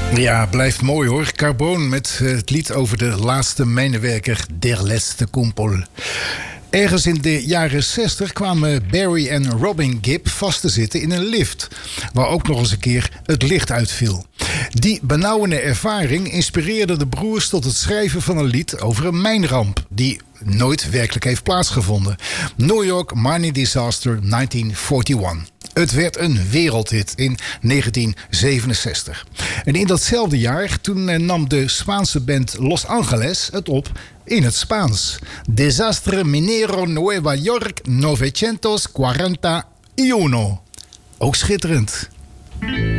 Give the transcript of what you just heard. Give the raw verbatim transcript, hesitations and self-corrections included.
Ja, blijft mooi hoor. Carbon met het lied over de laatste mijnwerker der letzte Kumpel. Ergens in de jaren zestig kwamen Barry en Robin Gibb vast te zitten in een lift, waar ook nog eens een keer het licht uitviel. Die benauwende ervaring inspireerde de broers tot het schrijven van een lied over een mijnramp die nooit werkelijk heeft plaatsgevonden. New York Mining Disaster negentien eenenveertig. Het werd een wereldhit in negentien zevenenzestig. En in datzelfde jaar toen nam de Spaanse band Los Angeles het op in het Spaans. Desastre Minero Nueva York novecientos cuarenta y uno. Ook schitterend.